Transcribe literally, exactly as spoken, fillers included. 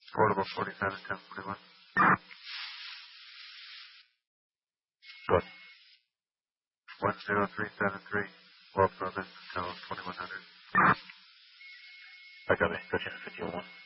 Portable forty-seven, ten forty-one. Good. one zero three seven three. Well, Province, until twenty-one hundred. I got it. Got you in fifty-one.